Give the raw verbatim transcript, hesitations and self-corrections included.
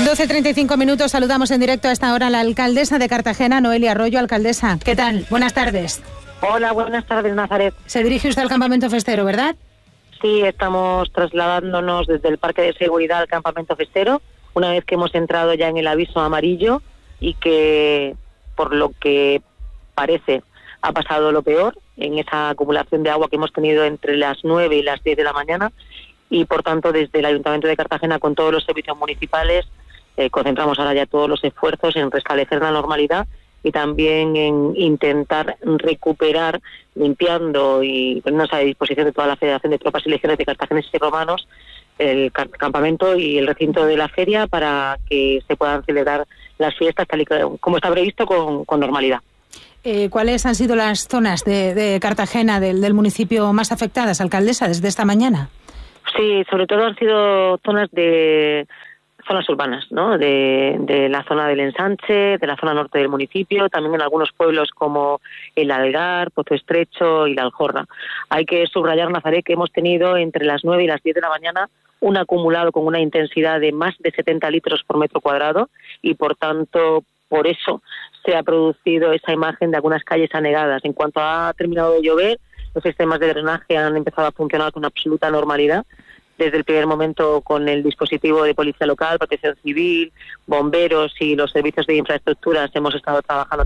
doce treinta y cinco minutos, saludamos en directo a esta hora a la alcaldesa de Cartagena, Noelia Arroyo. Alcaldesa, ¿qué tal? Buenas tardes. Hola, buenas tardes, Nazaret. Se dirige usted al campamento festero, ¿verdad? Sí, estamos trasladándonos desde el Parque de Seguridad al campamento festero, una vez que hemos entrado ya en el aviso amarillo y que, por lo que parece, ha pasado lo peor en esa acumulación de agua que hemos tenido entre las nueve y las diez de la mañana, y por tanto desde el Ayuntamiento de Cartagena, con todos los servicios municipales, eh, concentramos ahora ya todos los esfuerzos en restablecer la normalidad y también en intentar recuperar, limpiando y poniéndonos a disposición de toda la Federación de Tropas y Legiones de Cartageneses y Romanos el campamento y el recinto de la feria para que se puedan celebrar las fiestas tal y como está previsto con, con normalidad. Eh, ¿Cuáles han sido las zonas de, de Cartagena, del, del municipio más afectadas, alcaldesa, desde esta mañana? Sí, sobre todo han sido zonas de zonas urbanas, ¿no? De, de la zona del Ensanche, de la zona norte del municipio, también en algunos pueblos como el Algar, Pozo Estrecho y la Aljorra. Hay que subrayar, Nazaret, que hemos tenido entre las nueve y las diez de la mañana un acumulado con una intensidad de más de setenta litros por metro cuadrado y, por tanto, por eso se ha producido esa imagen de algunas calles anegadas. En cuanto ha terminado de llover, los sistemas de drenaje han empezado a funcionar con absoluta normalidad. Desde el primer momento, con el dispositivo de policía local, protección civil, bomberos y los servicios de infraestructuras, hemos estado trabajando